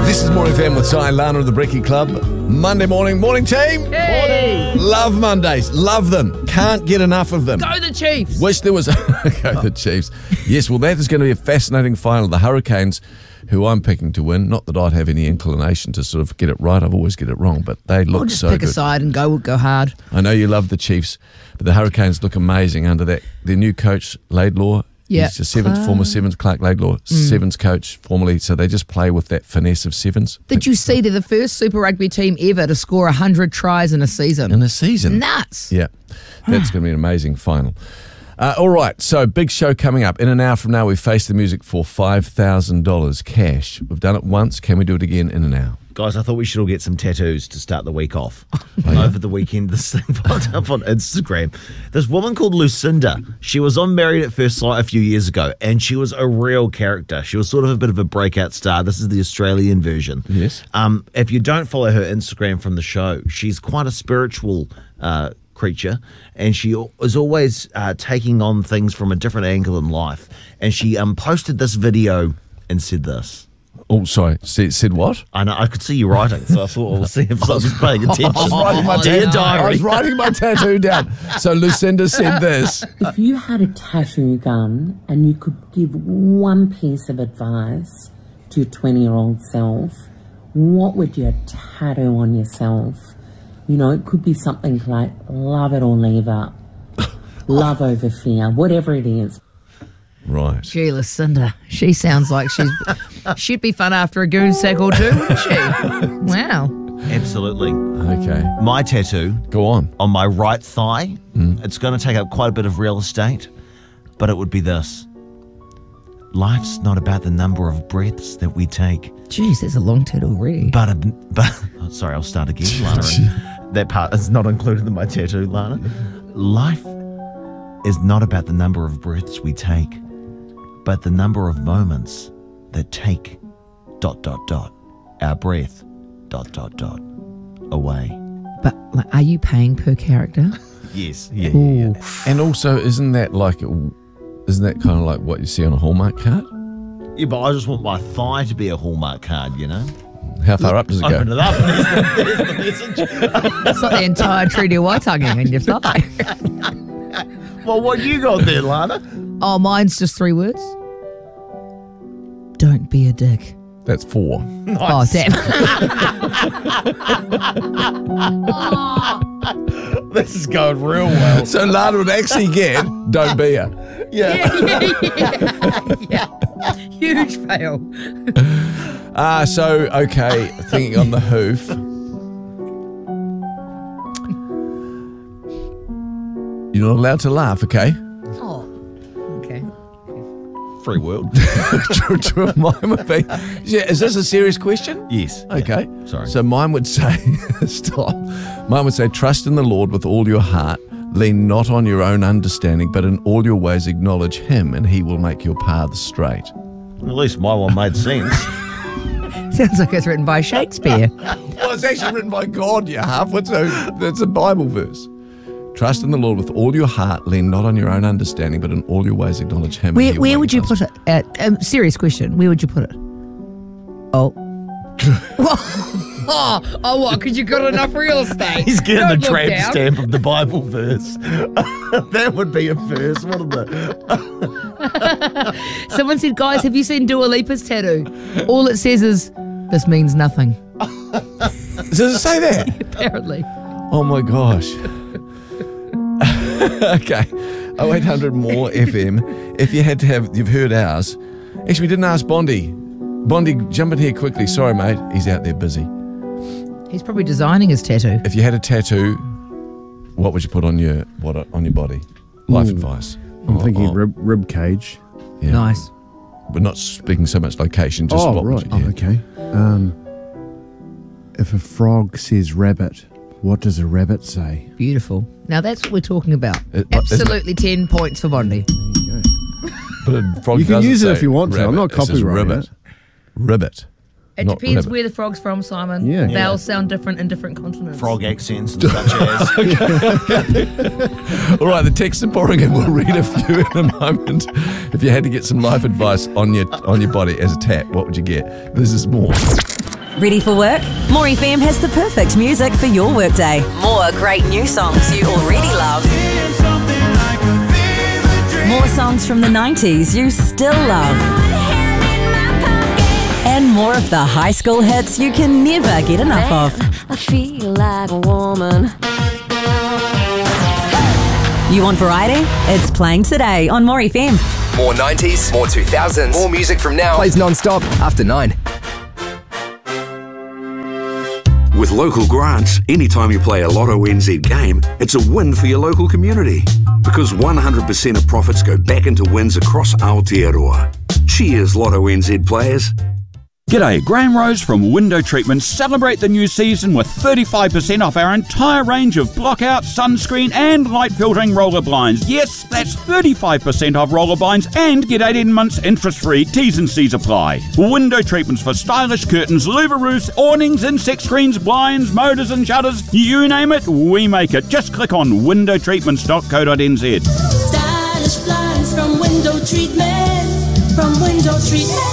This is Morning FM with Si and Lana of the Brekkie Club. Monday morning team. Hey. Love Mondays, love them. Can't get enough of them. Go the Chiefs. Wish there was go the Chiefs. Yes, well that is going to be a fascinating final. The Hurricanes, who I'm picking to win. Not that I'd have any inclination to sort of get it right. I've always get it wrong, but they look just so pick good. a side and go hard. I know you love the Chiefs, but the Hurricanes look amazing under their new coach Laidlaw. Yeah. He's a former Sevens, Clark Laidlaw, Sevens coach formerly, so they just play with that finesse of Sevens. Did you see they're the first Super Rugby team ever to score 100 tries in a season? In a season? Nuts. Yeah, that's going to be an amazing final. All right, so big show coming up. In an hour from now, we face the music for $5,000 cash. We've done it once. Can we do it again in an hour? Guys, I thought we should all get some tattoos to start the week off. Over the weekend, this thing popped up on Instagram. This woman called Lucinda, she was on Married at First Sight a few years ago, and she was a real character. She was sort of a bit of a breakout star. This is the Australian version. Yes. If you don't follow her Instagram from the show, she's quite a spiritual creature, and she is always taking on things from a different angle in life. And she posted this video and said this. Oh, sorry. Said what? I know, I could see you writing, so I thought we'll see if someone's paying attention. I was writing my to your tattoo. I diary. was writing my tattoo down. So Lucinda said this. If you had a tattoo gun and you could give one piece of advice to your 20-year-old self, what would you tattoo on yourself? You know, it could be something like love it or leave up, love over fear, whatever it is. Right. Gee, Lucinda, she sounds like she'd be fun after a goon sack or two, wouldn't she? Wow. Absolutely. Okay. My tattoo Go on. my right thigh, it's going to take up quite a bit of real estate, but it would be this. Life's not about the number of breaths that we take, Jeez, that's a long tattoo already. but sorry, I'll start again, Lana. That part is not included in my tattoo, Lana. Life is not about the number of breaths we take, but the number of moments that take ... our breath ... away. But like, are you paying per character? Yes. Yeah. Ooh. And also, isn't that kind of like what you see on a Hallmark card? Yeah, but I just want my thigh to be a Hallmark card, you know? How far up does it Open go? it up and there's the message. It's like the entire Treaty of Waitangi in your thigh. Well, what you got there, Lana? Oh, mine's just 3 words. Don't be a dick. That's 4. Oh, damn. This is going real well. So Lana would actually get don't be her. Yeah. Yeah. Huge fail. Okay, thinking on the hoof. You're not allowed to laugh, okay? Oh, okay. Free world. Mine would be, yeah, is this a serious question? Yes. Okay. Yeah. Sorry. So mine would say, stop. Mine would say, trust in the Lord with all your heart. Lean not on your own understanding, but in all your ways acknowledge him, and he will make your paths straight. At least my one made sense. Sounds like it's written by Shakespeare. Well, it's actually written by God, you half. That's a Bible verse. Trust in the Lord with all your heart. Lean not on your own understanding, but in all your ways acknowledge him. and he will Where make would you your put it? Serious question. Where would you put it? Oh. Oh, what? Because you got enough real estate. He's getting Don't the look tramp down. stamp of the Bible verse. That would be a verse. What are the... Someone said, guys, have you seen Dua Lipa's tattoo? All it says is, this means nothing. Does it say that? Apparently. Oh my gosh. Okay. 0800 more FM. If you had to have, you've heard ours. Actually, we didn't ask Bondi. Bondi, jump in here quickly. Sorry, mate. He's out there busy. He's probably designing his tattoo. If you had a tattoo, what would you put on your body? Life advice. I'm thinking rib cage. Yeah. Nice. We're not speaking so much location, just what would you, yeah. Okay. If a frog says rabbit, what does a rabbit say? Beautiful. Now that's what we're talking about. Isn't Absolutely 10 points for Bondi. But a frog You can doesn't use it say if you want to. I'm not rabbit, it says copyrighting ribbit. it. Ribbit. It Not depends rabbit. where the frog's from, Simon. Yeah. Vowels sound different in different continents. frog accents and such as. All right, the texts are pouring in. We'll read a few in a moment. If you had to get some life advice on your body as a tat, what would you get? This is more. Ready for work? More FM has the perfect music for your workday. More great new songs you already love. More songs from the 90s you still love. And more of the high school hits you can never get enough of. I feel like a woman. You want variety? It's playing today on More FM. More 90s, more 2000s, more music from now. Plays non-stop after 9. With local grants, anytime you play a Lotto NZ game, it's a win for your local community. Because 100% of profits go back into wins across Aotearoa. Cheers, Lotto NZ players. G'day, Graham Rose from Window Treatments. Celebrate the new season with 35% off our entire range of blockout, sunscreen and light filtering roller blinds. Yes, that's 35% off roller blinds and get 18 months interest-free. T's and C's apply. Window Treatments for stylish curtains, louver roofs, awnings, insect screens, blinds, motors and shutters. You name it, we make it. Just click on windowtreatments.co.nz. Stylish blinds from Window Treatments. From Window Treatments.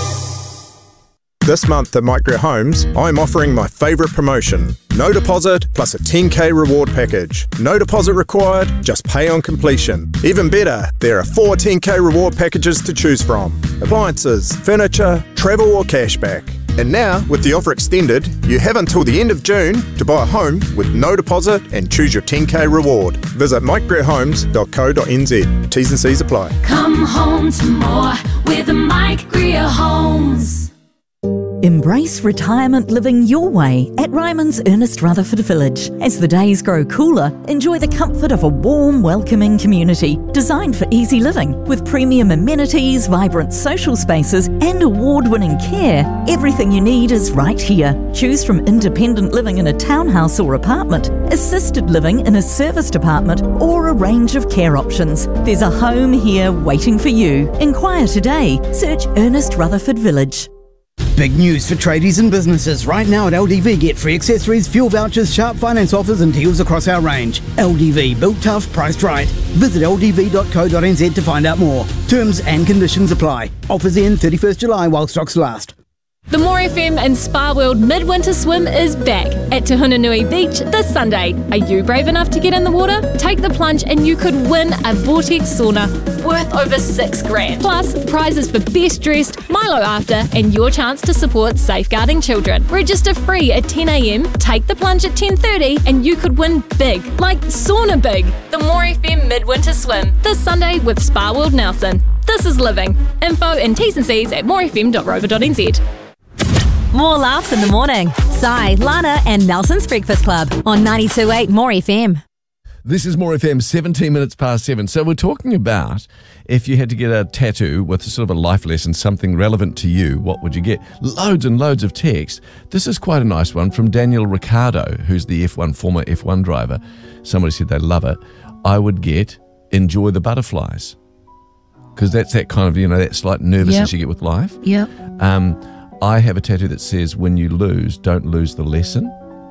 This month at Mike Greer Homes, I'm offering my favourite promotion. No deposit plus a 10k reward package. No deposit required, just pay on completion. Even better, there are 4 10k reward packages to choose from. Appliances, furniture, travel or cashback. And now, with the offer extended, you have until the end of June to buy a home with no deposit and choose your 10k reward. Visit mikegreerhomes.co.nz. T's and C's apply. Come home to more with Mike Greer Homes. Embrace retirement living your way at Ryman's Ernest Rutherford Village. As the days grow cooler, enjoy the comfort of a warm, welcoming community designed for easy living. With premium amenities, vibrant social spaces and award-winning care, everything you need is right here. Choose from independent living in a townhouse or apartment, assisted living in a serviced apartment or a range of care options. There's a home here waiting for you. Inquire today. Search Ernest Rutherford Village. Big news for tradies and businesses. Right now at LDV, get free accessories, fuel vouchers, sharp finance offers and deals across our range. LDV, built tough, priced right. Visit ldv.co.nz to find out more. Terms and conditions apply. Offers end 31st July while stocks last. The More FM and Spa World Midwinter Swim is back at Te Hunanui Beach this Sunday. Are you brave enough to get in the water? Take the plunge and you could win a Vortex sauna worth over $6,000. Plus, prizes for Best Dressed, Milo After, and your chance to support Safeguarding Children. Register free at 10 a.m, take the plunge at 10:30, and you could win big, like sauna big. The More FM Midwinter Swim this Sunday with Spa World Nelson. This is living. Info and T's and C's at morefm.rover.nz. More laughs in the morning. Sai, Lana and Nelson's Breakfast Club on 92.8 More FM. This is More FM, 17 minutes past 7. So we're talking about if you had to get a tattoo with sort of a life lesson, something relevant to you, what would you get? Loads and loads of text. This is quite a nice one from Daniel Ricciardo, who's the former F1 driver. Somebody said they love it. I would get enjoy the butterflies. Because that's that kind of, that slight nervousness you get with life. Yep. I have a tattoo that says, when you lose, don't lose the lesson.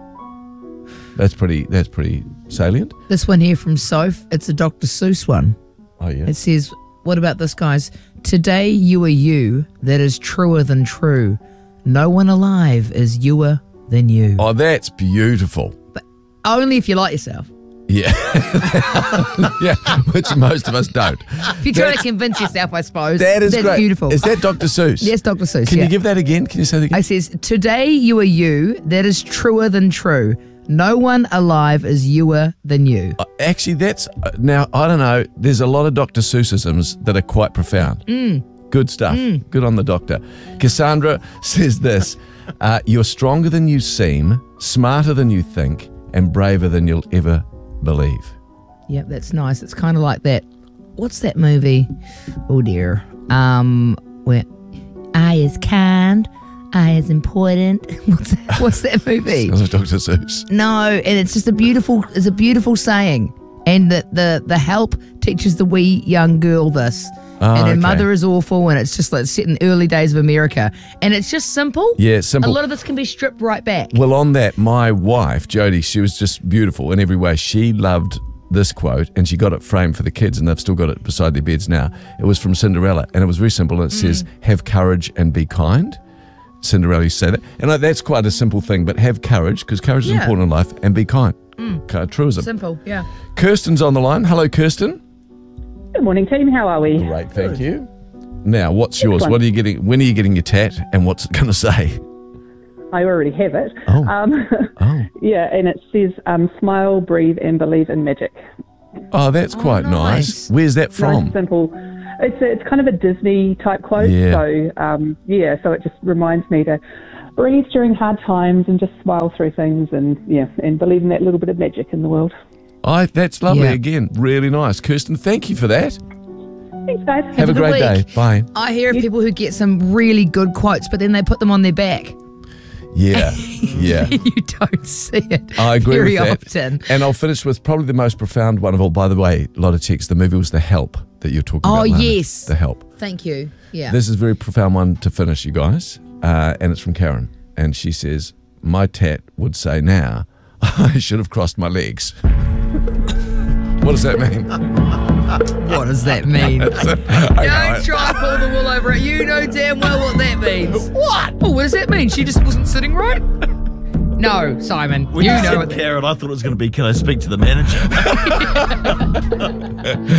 That's pretty salient. This one here from Soph, it's a Dr. Seuss one. Oh, yeah. It says, what about this, guys? Today you are you, that is truer than true. No one alive is youer than you. Oh, that's beautiful. But only if you like yourself. Yeah. Yeah, which most of us don't. If you're trying to convince yourself, I suppose. That's great. Beautiful. Is that Dr. Seuss? Yes, Dr. Seuss. Can you give that again? Can you say that again? It says, today you are you, that is truer than true. No one alive is youer than you. Actually, that's, now, I don't know, there's a lot of Dr. Seussisms that are quite profound. Good stuff. Good on the doctor. Cassandra says this, you're stronger than you seem, smarter than you think, and braver than you'll ever believe. Yep, that's nice. It's kind of like that. What's that movie? Oh dear. Where I is kind, I is important. What's that movie? Sounds like Dr. Seuss. No, and it's just a beautiful saying. And the help teaches the wee young girl this. And her mother is awful, and it's just like set in early days of America. And it's just simple. Yeah, simple. A lot of this can be stripped right back. Well, on that, my wife, Jodie, she was just beautiful in every way. She loved this quote, and she got it framed for the kids, and they've still got it beside their beds now. It was from Cinderella, and it was very simple. And it says, have courage and be kind. Cinderella used to say that. And that's quite a simple thing, but have courage, because courage is important in life, and be kind. Truism. Simple, yeah. Kirsten's on the line. Hello, Kirsten. Good morning, team. How are we? Great, thank you. Now, what's yours? What are you getting? When are you getting your tat, and what's it going to say? I already have it. Oh. Yeah, and it says, smile, breathe, and believe in magic. Oh, that's quite nice. Where's that from? Nice, simple. It's kind of a Disney type quote. Yeah. So it just reminds me to breathe during hard times and just smile through things and believe in that little bit of magic in the world. That's lovely. Again, really nice. Kirsten, thank you for that. Thanks, guys. Have a great day. Bye. I hear of people who get some really good quotes, but then they put them on their back. Yeah. You don't see it I agree very with that. often. And I'll finish with probably the most profound one of all. By the way, a lot of texts. The movie was The Help that you're talking about. Oh, Lana. yes. The Help. Thank you. Yeah. This is a very profound one to finish, you guys. And it's from Karen. And she says, my tat would say now, I should have crossed my legs. What does that mean? What does that mean? Don't try and pull the wool over it. You know damn well what that means. What? Oh, what does that mean? She just wasn't sitting right? No, Simon. When you you know said what Karen, I thought it was going to be, can I speak to the manager?